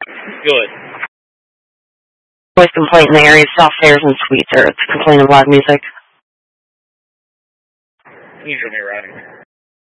Good. Voice complaint in the area, soft airs and sweets are. It's complaining of loud music. Usually right.